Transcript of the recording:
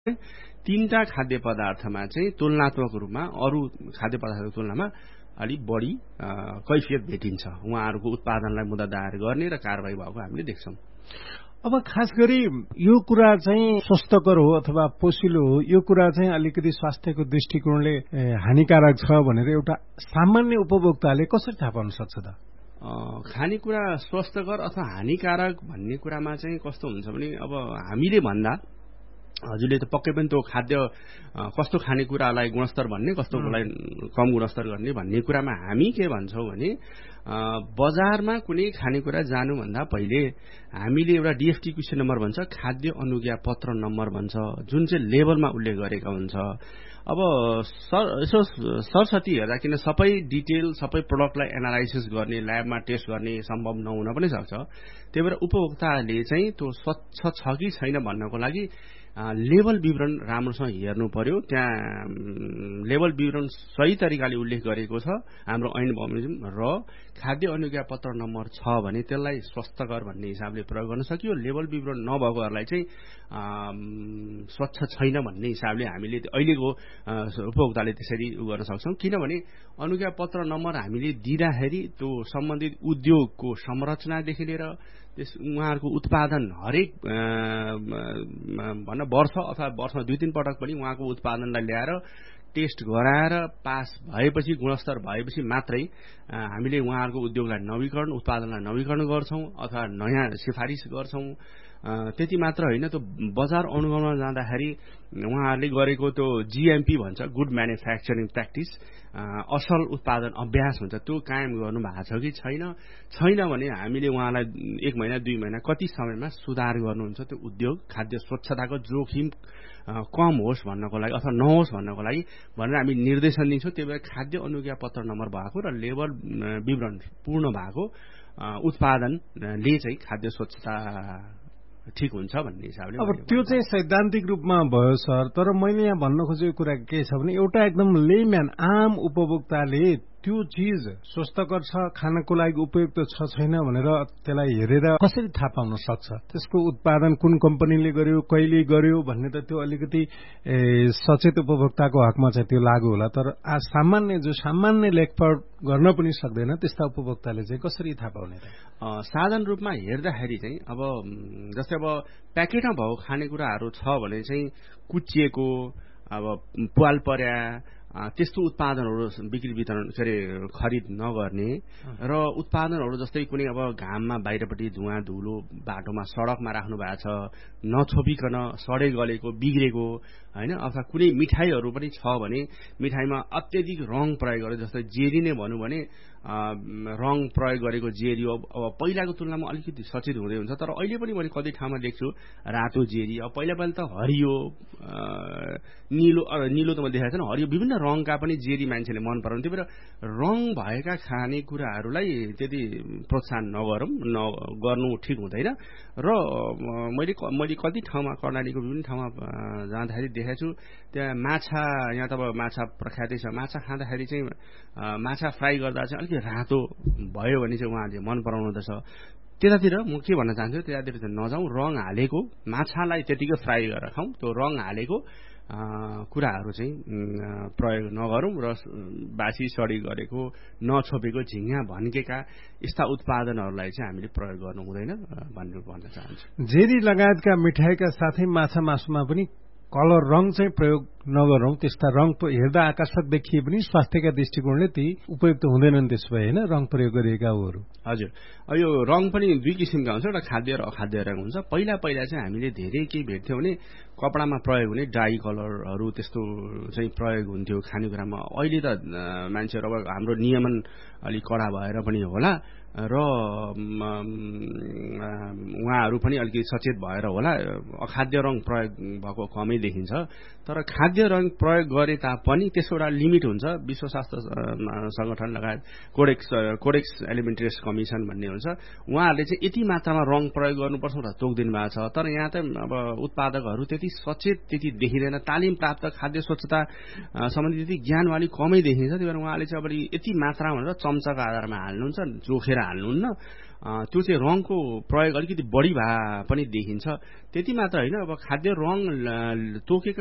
तीनटा खाद्य पदार्थमा चाहिँ तुलनात्मक रूपमा अरू खाद्य पदार्थको तुलनामा अलि बढी कैफियत भेटिन्छ। उहाँहरूको उत्पादनलाई मुद्दा दायर गर्ने र कारबाही भएको हामीले देख्छौं। अब खास गरी यो कुरा चाहिँ स्वस्थकर हो अथवा पोषिलो हो, यो कुरा चाहिँ अलिकति स्वास्थ्यको दृष्टिकोणले हानिकारक छ भनेर एउटा सामान्य उपभोक्ताले कसरी थाहा पाउन सक्छ त? खानेकुरा स्वस्थकर अथवा हानिकारक भन्ने कुरामा चाहिँ कस्तो हुन्छ भने अब हामीले भन्दा हजुरले त पक्कै पनि त्यो खाद्य कस्तो खानेकुरालाई गुणस्तर भन्ने, कस्तोलाई कम गुणस्तर गर्ने भन्ने कुरामा हामी के भन्छौं भने बजारमा कुनै खानेकुरा जानुभन्दा पहिले हामीले एउटा DFT क्वेशन नम्बर भन्छ, खाद्य अनुज्ञा पत्र नम्बर भन्छ, जुन चाहिँ लेबलमा उल्लेख गरेका हुन्छ। अब यसो सरसती हेर्दा किन सबै डिटेल सबै प्रोडक्टलाई एनालाइसिस गर्ने, ल्याबमा टेस्ट गर्ने सम्भव नहुन पनि सक्छ। त्यही भएर उपभोक्ताले चाहिँ त्यो स्वच्छ छ कि छैन भन्नको लागि लेबल विवरण राम्रोसँग हेर्नु पर्यो। त्यहाँ लेबल विवरण सही तरिकाले उल्लेख गरेको छ हाम्रो ऐन बमोजिम र खाद्य अनुज्ञा पत्र नम्बर छ भने त्यसलाई स्वस्थकर भन्ने हिसाबले प्रयोग गर्न सकियो। लेबल विवरण नभएकोहरूलाई चाहिँ स्वच्छ छैन भन्ने हिसाबले हामीले अहिलेको उपभोक्ताले त्यसरी गर्न सक्छौं। किनभने अनुज्ञा पत्र नम्बर हामीले दिँदाखेरि त्यो सम्बन्धित उद्योगको संरचनादेखि लिएर उहाँहरूको उत्पादन हरेक वर्ष अथवा वर्षमा 2-3 पटक पनि उहाँको उत्पादनलाई ल्याएर टेस्ट गराएर पास भएपछि, गुणस्तर भएपछि मात्रै हामीले उहाँहरूको उद्योगलाई नवीकरण, उत्पादनलाई नवीकरण गर्छौं अथवा नयाँ सिफारिस गर्छौं। त्यति मात्र होइन, त्यो बजार अनुगमनमा जाँदाखेरि उहाँहरूले गरेको त्यो GMP भन्छ, गुड म्यानुफ्याक्चरिङ प्र्याक्टिस, असल उत्पादन अभ्यास हुन्छ, त्यो कायम गर्नु भएको छ कि छैन भने हामीले उहाँलाई 1 महिना 2 महिना कति समयमा सुधार गर्नुहुन्छ त्यो उद्योग खाद्य स्वच्छताको जोखिम कम होस् भन्नको लागि अथवा नहोस् भन्नको लागि भनेर हामी निर्देशन दिन्छौं। त्यही भएर खाद्य अनुज्ञा पत्र नम्बर भएको र लेबल विवरण पूर्ण भएको उत्पादनले चाहिँ खाद्य स्वच्छता ठीक हुन्छ भन्ने हिसाबले। अब त्यो चाहिँ सैद्धान्तिक रूपमा भयो सर, तर मैले यहाँ भन्न खोजेको कुरा के छ भने एउटा एकदम लेम्यान आम उपभोक्ताले त्यो चीज स्वस्थकर छ, खानको लागि उपयुक्त छ छैन भनेर त्यसलाई हेरेर कसरी थाहा पाउन सक्छ? त्यसको उत्पादन कुन कम्पनीले गर्यो, कहिले गर्यो भन्ने त त्यो अलिकति सचेत उपभोक्ताको हकमा चाहिँ त्यो लागू होला। तर सामान्य लेखपढ गर्न पनि सक्दैन त्यस्ता उपभोक्ताले चाहिँ कसरी थाहा पाउने त? साधारण रूपमा हेर्दाखेरि चाहिँ अब जस्तै अब प्याकेटमा भएको खानेकुराहरू छ भने चाहिँ कुचिएको, अब पुवाल पर्या त्यस्तो उत्पादनहरू बिक्री वितरण खरिद नगर्ने र उत्पादनहरू जस्तै कुनै अब घाममा बाहिरपट्टि धुवा धुलो बाटोमा सडकमा राख्नु भएको छ, नछोपिकन सडे गलेको बिग्रेको हैन, अथवा कुनै मिठाईहरू पनि छ भने मिठाईमा अत्यधिक रङ प्रयोग गरेर, जस्तै जेरी नै भनौं भने रङ प्रयोग गरेको जेरी अब पहिलाको तुलनामा अलिकति सचेत हुँदै हुन्छ। तर अहिले पनि मैले कति ठाउँमा देख्छु रातो जेरी, अब पहिला त हरियो निलो त मैले देखाएको छैन, हरियो विभिन्न रङका पनि जेरी मान्छेले मन पराउँछ। त्यही भएर रङ भएका खानेकुराहरूलाई त्यति प्रोत्साहन गर्नु ठिक हुँदैन। र मैले कति ठाउँमा कर्णालीको विभिन्न ठाउँमा जाँदाखेरि देखेको छु, त्यहाँ माछा, यहाँ त अब माछा प्रख्यातै छ, माछा खाँदाखेरि चाहिँ माछा फ्राई गर्दा चाहिँ अलिकति रातो भयो भने चाहिँ उहाँहरूले मन पराउनुहुँदछ। त्यतातिर म के भन्न चाहन्छु, त्यतातिर चाहिँ नजाउँ, रङ हालेको माछालाई त्यतिकै फ्राई गरेर खाउँ, त्यो रङ हालेको कुराहरू चाहिँ प्रयोग नगरौं र बासी सडी गरेको नछोपेको झिङ्गा भन्केका यस्ता उत्पादनहरूलाई चाहिँ हामीले प्रयोग गर्नु हुँदैन भन्न चाहन्छु। जेरी लगायतका मिठाईका साथै माछा मासुमा पनि कलर रङ चाहिँ प्रयोग नगरौं। त्यस्ता रङ हेर्दा आकर्षक देखिए पनि स्वास्थ्यका दृष्टिकोणले ती उपयुक्त हुँदैनन् त्यसो भए हैन, रङ प्रयोग गरिएका होहरू। हजुर, यो रङ पनि 2 किसिमका हुन्छ, एउटा खाद्य र अखाद्य रङ हुन्छ। पहिला चाहिँ हामीले धेरै के भेट्थ्यौं भने कपडामा प्रयोग हुने डाई कलरहरू त्यस्तो चाहिँ प्रयोग हुन्थ्यो खानेकुरामा। अहिले त मान्छेहरू अब हाम्रो नियमन अलिक कडा भएर पनि होला र उहाँहरू पनि अलिकति सचेत भएर होला, अखाद्य रङ प्रयोग भएको कमै देखिन्छ। तर खाद्य खाद्य रङ प्रयोग गरे तापनि त्यसको एउटा लिमिट हुन्छ। विश्व स्वास्थ्य संगठन लगायत कोडेक्स एलिमेन्ट्रियस कमिसन भन्ने हुन्छ, उहाँहरूले चाहिँ यति मात्रामा रङ प्रयोग गर्नुपर्छ भनेर तोकिदिनु भएको छ। तर यहाँ त अब उत्पादकहरू त्यति सचेत त्यति देखिँदैन, तालिम प्राप्त खाद्य स्वच्छता सम्बन्धी त्यति ज्ञान अलिक कमै देखिन्छ। त्यही भएर उहाँले चाहिँ अब यति मात्रा भनेर चम्चाको आधारमा हाल्नुहुन्छ, जोखेर हाल्नुहुन्न। त्यो चाहिँ रङको प्रयोग अलिकति बढी भए पनि देखिन्छ। त्यति मात्र होइन, अब खाद्य रङ तोकेका